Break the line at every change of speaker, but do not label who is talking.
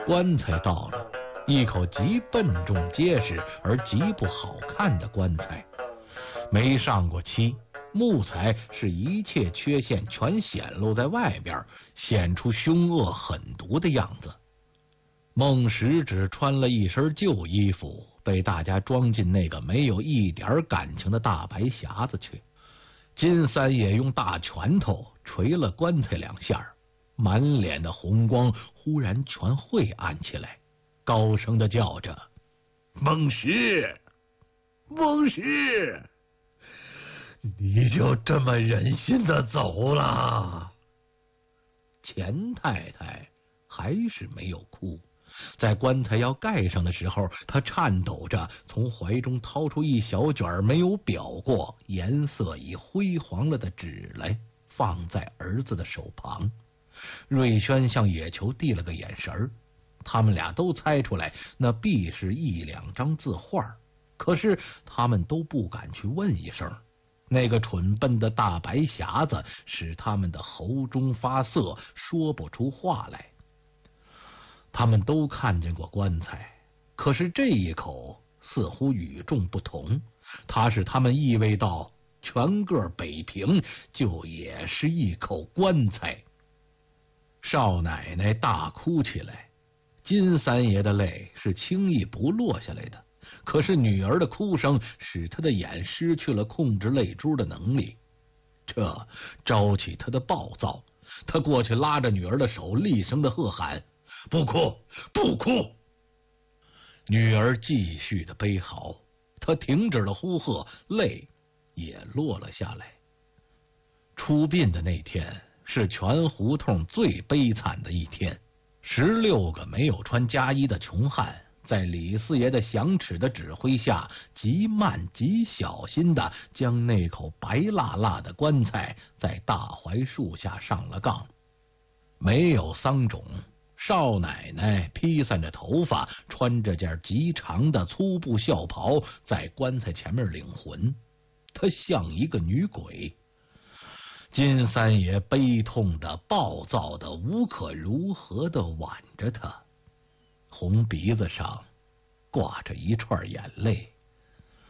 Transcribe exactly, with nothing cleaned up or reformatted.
棺材到了，一口极笨重结实而极不好看的棺材，没上过漆，木材是一切缺陷全显露在外边，显出凶恶狠毒的样子。孟石只穿了一身旧衣服，被大家装进那个没有一点感情的大白匣子去。金三爷用大拳头捶了棺材两下，满脸的红光忽然全晦暗起来，高声的叫着：孟石，孟石，你就这么忍心的走了？钱太太还是没有哭，在棺材要盖上的时候，她颤抖着从怀中掏出一小卷没有裱过、颜色已灰黄了的纸来，放在儿子的手旁。瑞轩向野球递了个眼神，他们俩都猜出来那必是一两张字画，可是他们都不敢去问一声。那个蠢笨的大白匣子使他们的喉中发涩，说不出话来。他们都看见过棺材，可是这一口似乎与众不同，它使他们意味到全个北平就也是一口棺材。少奶奶大哭起来，金三爷的泪是轻易不落下来的，可是女儿的哭声使他的眼失去了控制泪珠的能力，这招起他的暴躁。他过去拉着女儿的手，厉声的喝喊：不哭，不哭！女儿继续的悲嚎，她停止了呼喝，泪也落了下来。出殡的那天是全胡同最悲惨的一天，十六个没有穿家衣的穷汉，在李四爷的响齿的指挥下，极慢极小心的将那口白辣辣的棺材在大槐树下上了杠。没有丧种，少奶奶披散着头发，穿着件极长的粗布孝袍，在棺材前面领魂，她像一个女鬼。金三爷悲痛的、暴躁的、无可如何的挽着她，红鼻子上挂着一串眼泪。